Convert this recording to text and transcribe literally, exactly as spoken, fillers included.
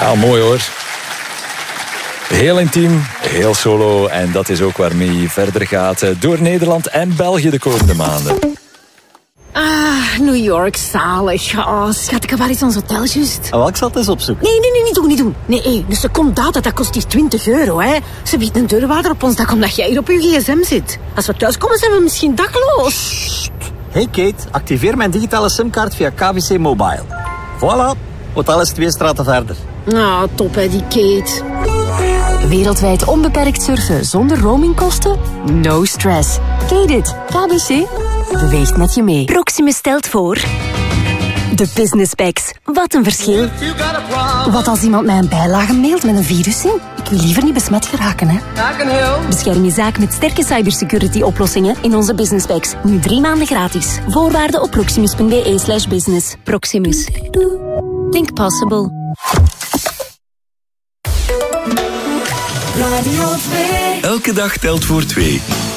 Ja, mooi hoor. Heel intiem, heel solo. En dat is ook waarmee je verder gaat door Nederland en België de komende maanden. Ah, New York, zalig. Oh, schat, ik heb waar is ons hotel juist? Oh, ik zal het eens opzoeken. Nee, nee, nee, niet doen, niet doen. Nee, hey, een seconde data, dat kost hier twintig euro, hè. Ze biedt een deurwaarder op ons dak omdat jij hier op je gsm zit. Als we thuiskomen, zijn we misschien dakloos. Hey Kate, activeer mijn digitale simkaart via K V C Mobile. Voilà, hotel is twee straten verder. Ah, top hè, die Kate. Wereldwijd onbeperkt surfen zonder roamingkosten? No stress. Kate it. K B C beweegt met je mee. Proximus stelt voor... De Business Packs. Wat een verschil. Wat als iemand mij een bijlage mailt met een virus in? Ik wil liever niet besmet geraken, hè. Bescherm je zaak met sterke cybersecurity-oplossingen in onze Business Packs. Nu drie maanden gratis. Voorwaarden op proximus.be slash business. Proximus. Think possible. Radio twee. Elke dag telt voor twee.